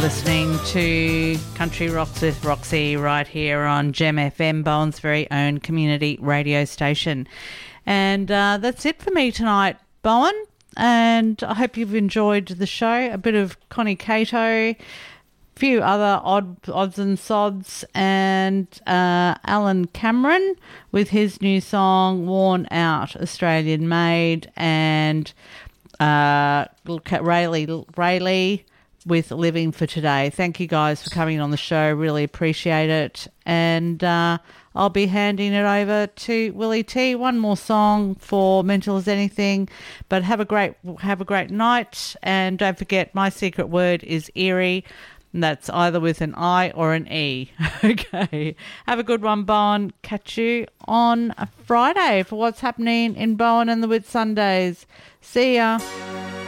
Listening to Country Rocks with Roxy right here on Gem FM, Bowen's very own community radio station. And that's it for me tonight, Bowen. And I hope you've enjoyed the show. A bit of Connie Cato, a few other odds and sods, and Alan Cameron with his new song, Worn Out, Australian Made, and Rayleigh with Living for Today. Thank you guys for coming on the show. Really appreciate it. And I'll be handing it over to Willie T. One more song for Mental as Anything. But have a great night. And don't forget, my secret word is eerie. And that's either with an I or an E. Okay. Have a good one, Bowen. Catch you on a Friday for what's happening in Bowen and the Whitsundays. See ya.